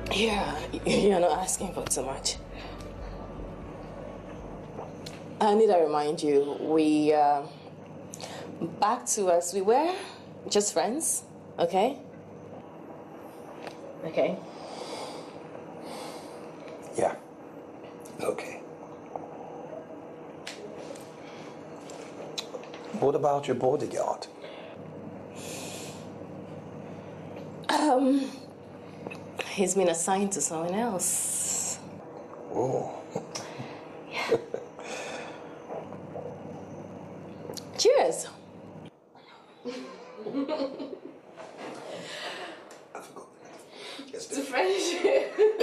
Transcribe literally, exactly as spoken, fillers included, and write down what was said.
Yeah, you're not asking for too much. I need to remind you, we uh, back to as we were, just friends, okay? Okay. Yeah. Okay. What about your bodyguard? Um, he's been assigned to someone else.